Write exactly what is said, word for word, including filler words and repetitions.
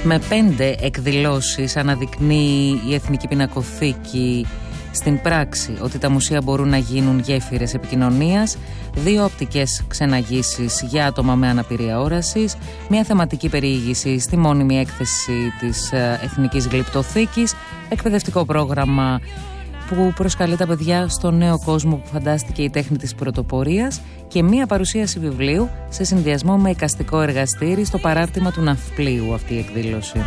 Με πέντε εκδηλώσεις αναδεικνύει η Εθνική Πινακοθήκη στην πράξη ότι τα μουσεία μπορούν να γίνουν γέφυρες επικοινωνίας, δύο οπτικές ξεναγήσεις για άτομα με αναπηρία όρασης, μια θεματική περιήγηση στη μόνιμη έκθεση της Εθνικής Γλυπτοθήκης, εκπαιδευτικό πρόγραμμα που προσκαλεί τα παιδιά στο νέο κόσμο που φαντάστηκε η τέχνη της πρωτοπορίας και μία παρουσίαση βιβλίου σε συνδυασμό με εικαστικό εργαστήρι στο παράρτημα του Ναυπλίου αυτή η εκδήλωση.